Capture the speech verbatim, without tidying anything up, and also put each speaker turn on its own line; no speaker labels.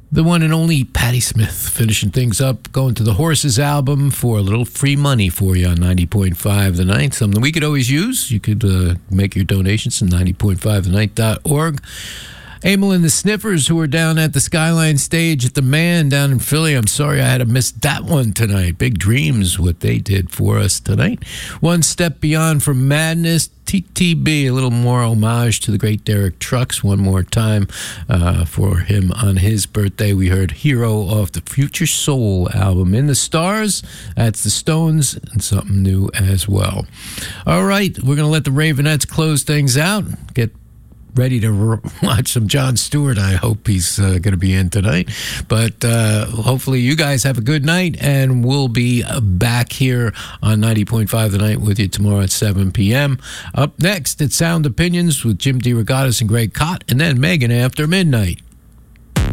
The one and only Patti Smith finishing things up, going to the Horses album for a little free money for you on ninety point five The Night. Something we could always use. You could uh, make your donations at ninety point five the night dot org. Emil and the Sniffers, who are down at the Skyline stage at the Man down in Philly. I'm sorry I had to miss that one tonight. Big Dreams, what they did for us tonight. One Step Beyond from Madness. T T B, a little more homage to the great Derek Trucks one more time uh, for him on his birthday. We heard Hero off the Future Soul album. In the Stars, that's the Stones, and something new as well. All right, we're going to let the Ravenettes close things out. Get ready to r- watch some Jon Stewart. I hope he's uh, going to be in tonight. But uh, hopefully you guys have a good night, and we'll be back here on ninety point five The Night with you tomorrow at seven p.m. Up next, it's Sound Opinions with Jim DeRogatis and Greg Kot, and then Megan after midnight.